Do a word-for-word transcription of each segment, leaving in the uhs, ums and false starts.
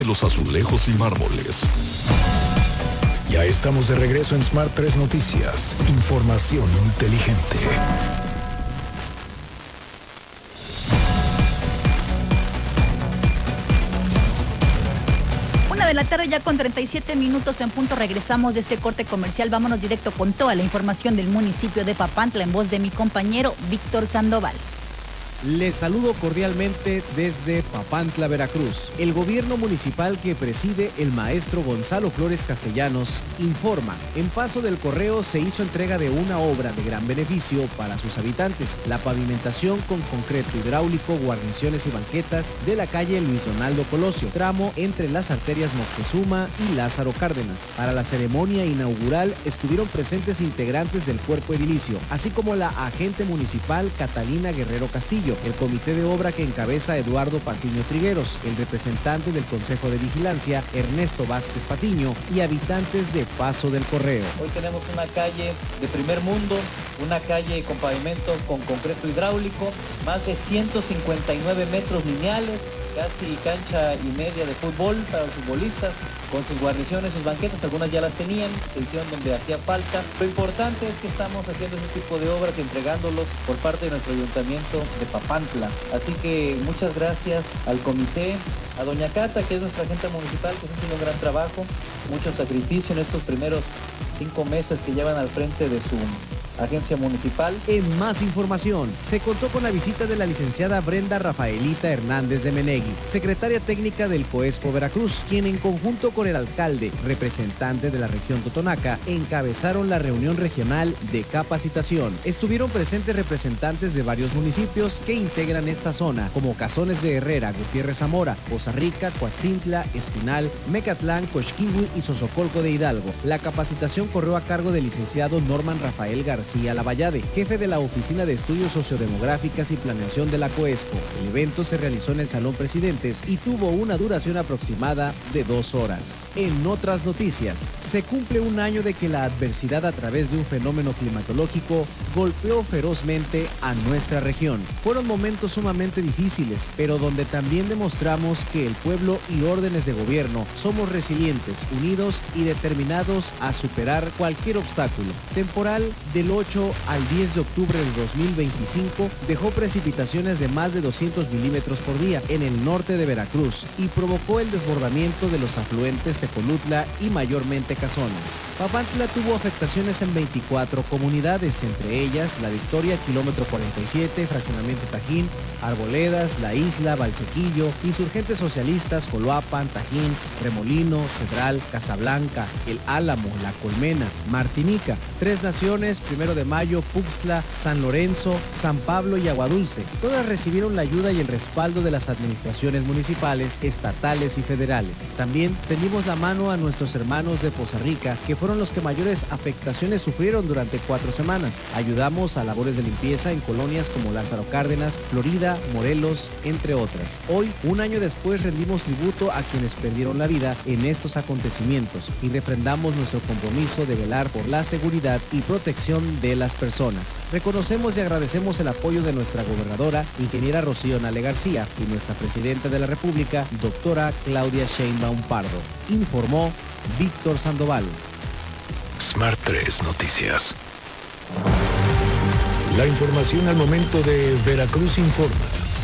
los azulejos y mármoles. Ya estamos de regreso en Smart tres Noticias. Información inteligente. Una de la tarde ya con treinta y siete minutos en punto. Regresamos de este corte comercial. Vámonos directo con toda la información del municipio de Papantla en voz de mi compañero Víctor Sandoval. Les saludo cordialmente desde Papantla, Veracruz. El gobierno municipal que preside el maestro Gonzalo Flores Castellanos informa, en Paso del Correo se hizo entrega de una obra de gran beneficio para sus habitantes, la pavimentación con concreto hidráulico, guarniciones y banquetas de la calle Luis Donaldo Colosio, tramo entre las arterias Moctezuma y Lázaro Cárdenas. Para la ceremonia inaugural estuvieron presentes integrantes del cuerpo edilicio, así como la agente municipal Catalina Guerrero Castillo, el comité de obra que encabeza Eduardo Patiño Trigueros, el representante del Consejo de Vigilancia Ernesto Vázquez Patiño y habitantes de Paso del Correo. Hoy tenemos una calle de primer mundo, una calle con pavimento con concreto hidráulico, más de ciento cincuenta y nueve metros lineales, casi cancha y media de fútbol para los futbolistas, con sus guarniciones, sus banquetas, algunas ya las tenían, se hicieron donde hacía falta. Lo importante es que estamos haciendo ese tipo de obras y entregándolos por parte de nuestro ayuntamiento de Papantla. Así que muchas gracias al comité, a doña Cata, que es nuestra agente municipal, que está haciendo un gran trabajo, mucho sacrificio en estos primeros cinco meses que llevan al frente de su agencia municipal. En más información, se contó con la visita de la licenciada Brenda Rafaelita Hernández de Menegui, secretaria técnica del COESPO Veracruz, quien en conjunto con el alcalde, representante de la región Totonaca, encabezaron la reunión regional de capacitación. Estuvieron presentes representantes de varios municipios que integran esta zona, como Cazones de Herrera, Gutiérrez Zamora, Poza Rica, Coatzintla, Espinal, Mecatlán, Coxquihui y Sosocolco de Hidalgo. La capacitación corrió a cargo del licenciado Norman Rafael García Lavallade, jefe de la Oficina de Estudios Sociodemográficas y Planeación de la COESPO. El evento se realizó en el Salón Presidentes y tuvo una duración aproximada de dos horas. En otras noticias, se cumple un año de que la adversidad a través de un fenómeno climatológico golpeó ferozmente a nuestra región. Fueron momentos sumamente difíciles, pero donde también demostramos que el pueblo y órdenes de gobierno somos resilientes, unidos y determinados a superar cualquier obstáculo. Temporal del ocho al diez de octubre del dos mil veinticinco dejó precipitaciones de más de doscientos milímetros por día en el norte de Veracruz y provocó el desbordamiento de los afluentes Tecolutla y mayormente Cazones. Papantla tuvo afectaciones en veinticuatro comunidades, entre ellas La Victoria, kilómetro cuarenta y siete, Fraccionamiento Tajín, Arboledas, La Isla, Valsequillo, Insurgentes Socialistas, Coloapan, Tajín, Remolino, Cedral, Casablanca, El Álamo, La Colmena, Martinica, Tres Naciones, Primero de Mayo, Puxtla, San Lorenzo, San Pablo y Aguadulce. Todas recibieron la ayuda y el respaldo de las administraciones municipales, estatales y federales. También tendimos la mano a nuestros hermanos de Poza Rica, que fueron los que mayores afectaciones sufrieron durante cuatro semanas. Ayudamos a labores de limpieza en colonias como Lázaro Cárdenas, Florida, Morelos, entre otras. Hoy, un año después, rendimos tributo a quienes perdieron la vida en estos acontecimientos y refrendamos nuestro compromiso de velar por la seguridad y protección de las personas. Reconocemos y agradecemos el apoyo de nuestra gobernadora, ingeniera Rocío Nale García, y nuestra presidenta de la República, doctora Claudia Sheinbaum Pardo. Informó Víctor Sandoval. Smart tres Noticias. La información al momento de Veracruz Informa.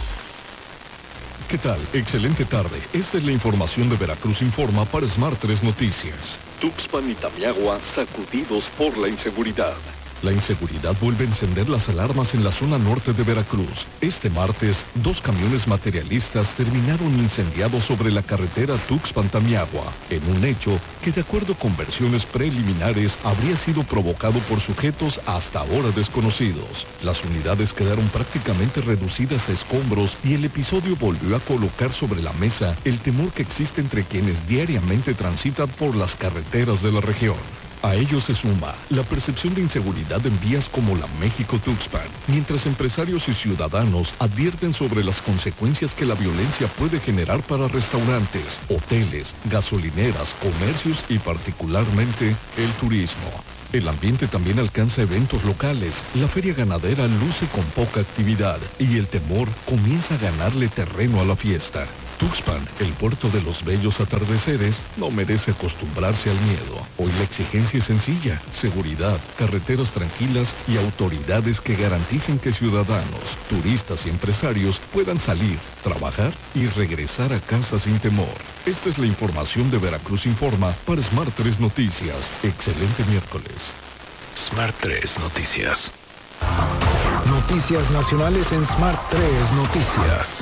¿Qué tal? Excelente tarde. Esta es la información de Veracruz Informa para Smart tres Noticias. Tuxpan y Tamiagua sacudidos por la inseguridad. La inseguridad vuelve a encender las alarmas en la zona norte de Veracruz. Este martes, dos camiones materialistas terminaron incendiados sobre la carretera Tuxpan-Tamiagua, en un hecho que, de acuerdo con versiones preliminares, habría sido provocado por sujetos hasta ahora desconocidos. Las unidades quedaron prácticamente reducidas a escombros y el episodio volvió a colocar sobre la mesa el temor que existe entre quienes diariamente transitan por las carreteras de la región. A ello se suma la percepción de inseguridad en vías como la México-Tuxpan, mientras empresarios y ciudadanos advierten sobre las consecuencias que la violencia puede generar para restaurantes, hoteles, gasolineras, comercios y particularmente el turismo. El ambiente también alcanza eventos locales. La feria ganadera luce con poca actividad y el temor comienza a ganarle terreno a la fiesta. Tuxpan, el puerto de los bellos atardeceres, no merece acostumbrarse al miedo. Hoy la exigencia es sencilla: seguridad, carreteras tranquilas y autoridades que garanticen que ciudadanos, turistas y empresarios puedan salir, trabajar y regresar a casa sin temor. Esta es la información de Veracruz Informa para Smart tres Noticias. Excelente miércoles. Smart tres Noticias. Noticias nacionales en Smart tres Noticias.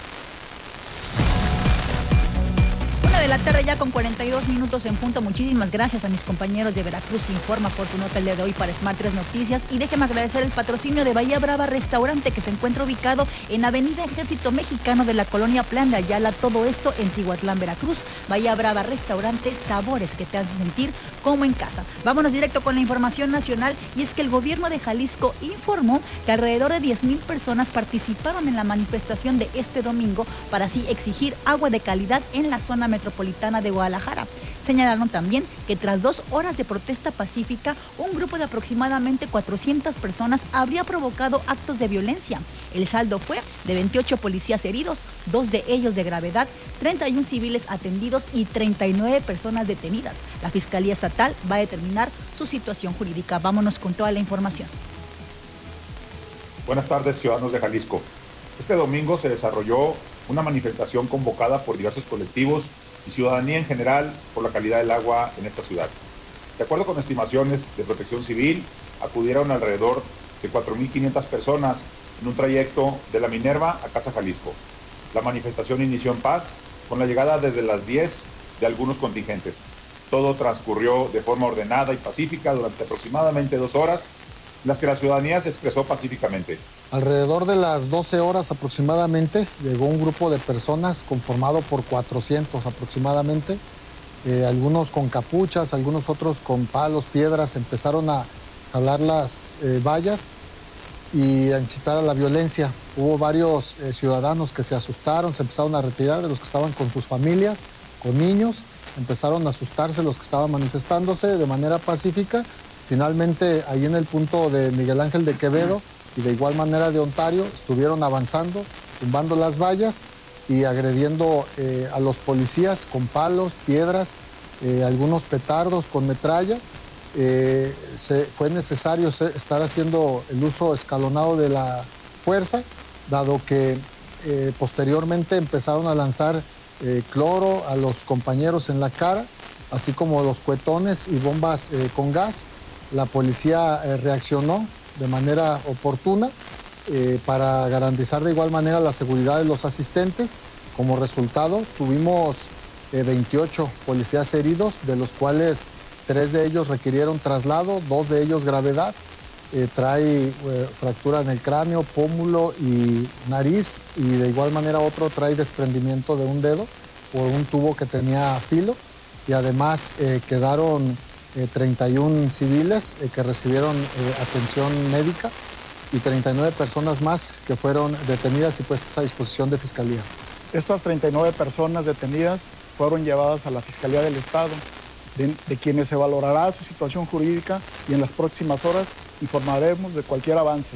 De la tarde ya con cuarenta y dos minutos en punto. Muchísimas gracias a mis compañeros de Veracruz Informa por su nota el día de hoy para Smart tres Noticias, y déjeme agradecer el patrocinio de Bahía Brava Restaurante, que se encuentra ubicado en Avenida Ejército Mexicano de la Colonia Plan de Ayala, todo esto en Tihuatlán, Veracruz. Bahía Brava Restaurante, sabores que te hacen sentir como en casa. Vámonos directo con la información nacional, y es que el gobierno de Jalisco informó que alrededor de diez mil personas participaron en la manifestación de este domingo para así exigir agua de calidad en la zona metropolitana de Guadalajara. Señalaron también que tras dos horas de protesta pacífica, un grupo de aproximadamente cuatrocientas personas habría provocado actos de violencia. El saldo fue de veintiocho policías heridos, dos de ellos de gravedad, treinta y uno civiles atendidos y treinta y nueve personas detenidas. La Fiscalía Estatal va a determinar su situación jurídica. Vámonos con toda la información. Buenas tardes, ciudadanos de Jalisco. Este domingo se desarrolló una manifestación convocada por diversos colectivos y ciudadanía en general por la calidad del agua en esta ciudad. De acuerdo con estimaciones de Protección Civil, acudieron alrededor de cuatro mil quinientas personas en un trayecto de La Minerva a Casa Jalisco. La manifestación inició en paz, con la llegada desde las diez de algunos contingentes. Todo transcurrió de forma ordenada y pacífica durante aproximadamente dos horas, en las que la ciudadanía se expresó pacíficamente. Alrededor de las doce horas aproximadamente llegó un grupo de personas conformado por cuatrocientos aproximadamente, eh, algunos con capuchas, algunos otros con palos, piedras. Empezaron a jalar las eh, vallas y a incitar a la violencia. Hubo varios eh, ciudadanos que se asustaron, se empezaron a retirar de los que estaban con sus familias, con niños, empezaron a asustarse los que estaban manifestándose de manera pacífica. Finalmente, ahí en el punto de Miguel Ángel de Quevedo y de igual manera de Ontario, estuvieron avanzando, tumbando las vallas y agrediendo eh, a los policías con palos, piedras, eh, algunos petardos con metralla. Eh, se, fue necesario estar haciendo el uso escalonado de la fuerza, dado que eh, posteriormente empezaron a lanzar eh, cloro a los compañeros en la cara, así como los cuetones y bombas eh, con gas. La policía eh, reaccionó de manera oportuna eh, para garantizar de igual manera la seguridad de los asistentes. Como resultado, tuvimos eh, veintiocho policías heridos, de los cuales tres de ellos requirieron traslado, dos de ellos gravedad. Eh, trae eh, fractura en el cráneo, pómulo y nariz, y de igual manera otro trae desprendimiento de un dedo por un tubo que tenía filo, y además eh, quedaron Eh, treinta y uno civiles eh, que recibieron eh, atención médica y treinta y nueve personas más que fueron detenidas y puestas a disposición de Fiscalía. Estas treinta y nueve personas detenidas fueron llevadas a la Fiscalía del Estado, de, de quienes se valorará su situación jurídica, y en las próximas horas informaremos de cualquier avance.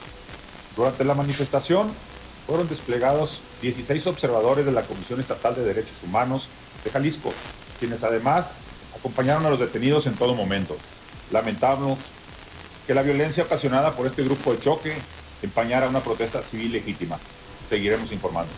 Durante la manifestación fueron desplegados dieciséis observadores de la Comisión Estatal de Derechos Humanos de Jalisco, quienes además acompañaron a los detenidos en todo momento. Lamentamos que la violencia ocasionada por este grupo de choque empañara una protesta civil legítima. Seguiremos informando.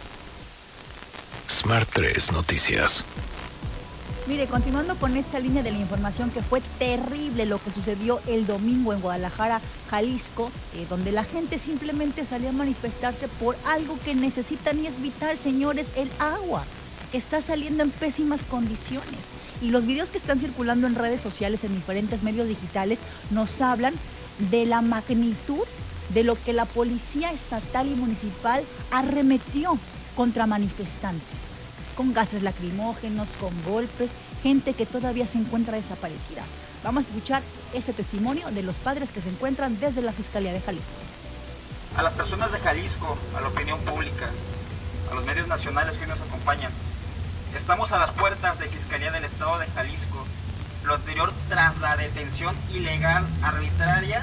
Smart tres Noticias. Mire, continuando con esta línea de la información, que fue terrible lo que sucedió el domingo en Guadalajara, Jalisco, eh, donde la gente simplemente salió a manifestarse por algo que necesitan y es vital, señores, el agua, que está saliendo en pésimas condiciones. Y los videos que están circulando en redes sociales, en diferentes medios digitales, nos hablan de la magnitud de lo que la policía estatal y municipal arremetió contra manifestantes, con gases lacrimógenos, con golpes, gente que todavía se encuentra desaparecida. Vamos a escuchar este testimonio de los padres que se encuentran desde la Fiscalía de Jalisco. A las personas de Jalisco, a la opinión pública, a los medios nacionales que hoy nos acompañan, estamos a las puertas de Fiscalía del Estado de Jalisco, lo anterior tras la detención ilegal, arbitraria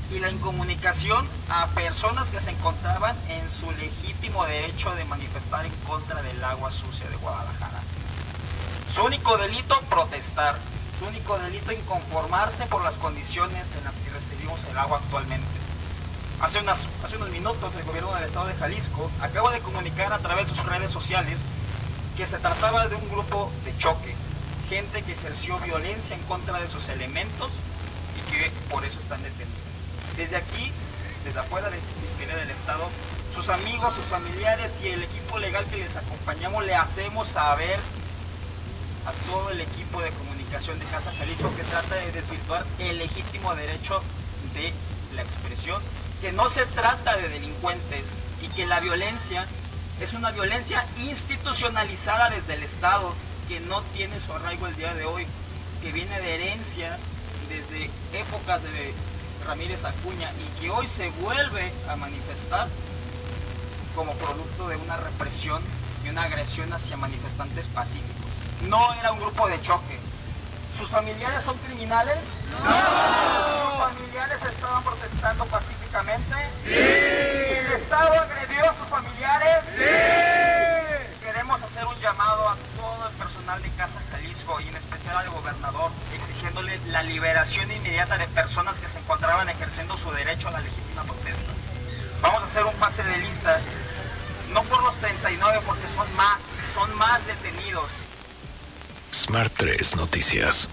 y la incomunicación a personas que se encontraban en su legítimo derecho de manifestar en contra del agua sucia de Guadalajara. Su único delito, protestar. Su único delito, inconformarse por las condiciones en las que recibimos el agua actualmente. Hace, unas, hace unos minutos el gobierno del estado de Jalisco acaba de comunicar a través de sus redes sociales que se trataba de un grupo de choque, gente que ejerció violencia en contra de sus elementos y que por eso están detenidos. Desde aquí, desde afuera de la Fiscalía del Estado, sus amigos, sus familiares y el equipo legal que les acompañamos le hacemos saber a todo el equipo de comunicación de Casa Jalisco que trata de desvirtuar el legítimo derecho de la expresión, que no se trata de delincuentes y que la violencia es una violencia institucionalizada desde el Estado, que no tiene su arraigo el día de hoy, que viene de herencia desde épocas de Ramírez Acuña y que hoy se vuelve a manifestar como producto de una represión y una agresión hacia manifestantes pacíficos. No era un grupo de choque. ¿Sus familiares son criminales? ¡No! ¿Sus familiares estaban protestando pacíficamente? ¡Sí! ¿El Estado agredió a sus familiares? ¡Sí! Queremos hacer un llamado a todo el personal de Casa Jalisco y en especial al gobernador, exigiéndole la liberación inmediata de personas que se encontraban ejerciendo su derecho a la legítima protesta. Vamos a hacer un pase de lista, no por los treinta y nueve, porque son más, son más detenidos. Smart tres Noticias.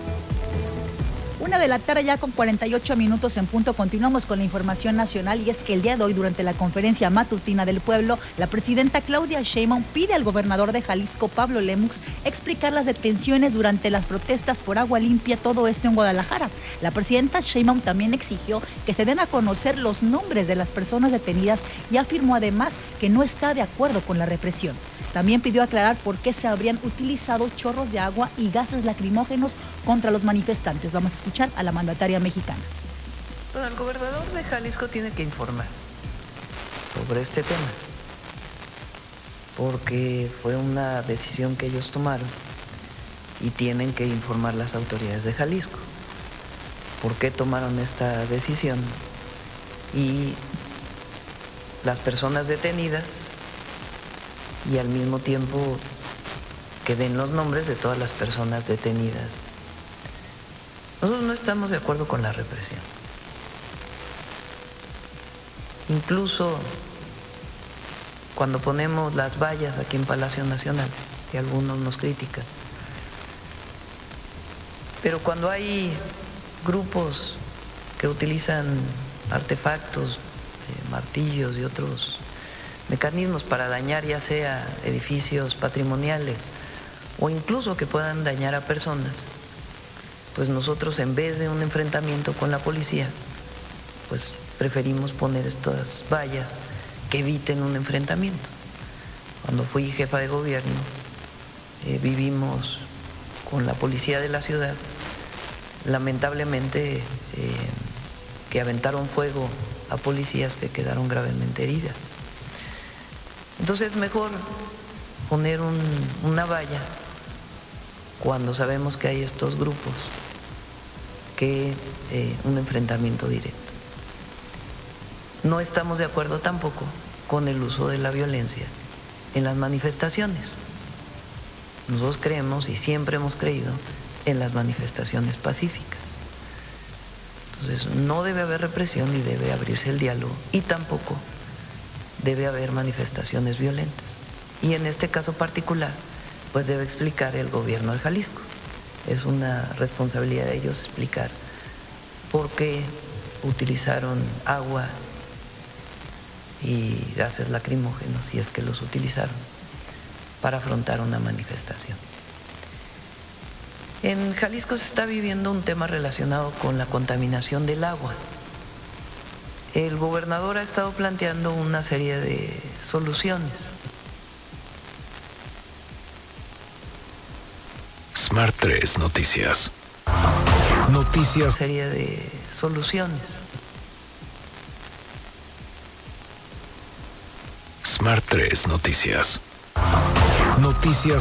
Una de la tarde ya con cuarenta y ocho minutos en punto. Continuamos con la información nacional y es que el día de hoy, durante la conferencia matutina del pueblo, la presidenta Claudia Sheinbaum pide al gobernador de Jalisco, Pablo Lemus, explicar las detenciones durante las protestas por agua limpia, todo esto en Guadalajara. La presidenta Sheinbaum también exigió que se den a conocer los nombres de las personas detenidas y afirmó además que no está de acuerdo con la represión. También pidió aclarar por qué se habrían utilizado chorros de agua y gases lacrimógenos contra los manifestantes. Vamos a escuchar a la mandataria mexicana. Bueno, el gobernador de Jalisco tiene que informar sobre este tema, porque fue una decisión que ellos tomaron y tienen que informar las autoridades de Jalisco por qué tomaron esta decisión y las personas detenidas, y al mismo tiempo que den los nombres de todas las personas detenidas. Nosotros no estamos de acuerdo con la represión. Incluso cuando ponemos las vallas aquí en Palacio Nacional, que algunos nos critican, pero cuando hay grupos que utilizan artefactos, eh, martillos y otros mecanismos para dañar ya sea edificios patrimoniales o incluso que puedan dañar a personas, pues nosotros en vez de un enfrentamiento con la policía, pues preferimos poner estas vallas que eviten un enfrentamiento. Cuando fui jefa de gobierno, eh, vivimos con la policía de la ciudad, lamentablemente eh, que aventaron fuego a policías que quedaron gravemente heridas. Entonces es mejor poner un, una valla cuando sabemos que hay estos grupos que eh, un enfrentamiento directo. No estamos de acuerdo tampoco con el uso de la violencia en las manifestaciones. Nosotros creemos y siempre hemos creído en las manifestaciones pacíficas. Entonces no debe haber represión y debe abrirse el diálogo y tampoco debe haber manifestaciones violentas. Y en este caso particular, pues debe explicar el gobierno de Jalisco. Es una responsabilidad de ellos explicar por qué utilizaron agua y gases lacrimógenos, si es que los utilizaron, para afrontar una manifestación. En Jalisco se está viviendo un tema relacionado con la contaminación del agua. El gobernador ha estado planteando una serie de soluciones. Smart tres Noticias. Noticias. Una serie de soluciones. Smart tres Noticias. Noticias.